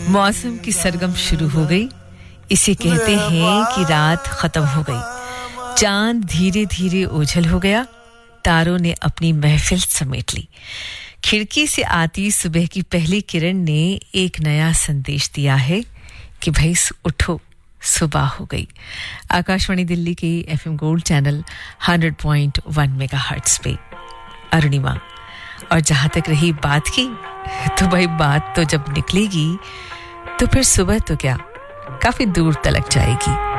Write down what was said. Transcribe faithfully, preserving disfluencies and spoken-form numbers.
मौसम की सरगम शुरू हो गई इसे कहते हैं कि रात खत्म हो गई चांद धीरे-धीरे ओझल हो गया तारों ने अपनी महफिल समेट ली खिड़की से आती सुबह की पहली किरण ने एक नया संदेश दिया है कि भाई उठो सुबह हो गई आकाशवाणी दिल्ली के FM gold channel one hundred point one megahertz पे अरुणिमा और जहां तक रही बात की तो भाई बात तो जब निकलेगी तो फिर सुबह तो क्या काफी दूर तलक जाएगी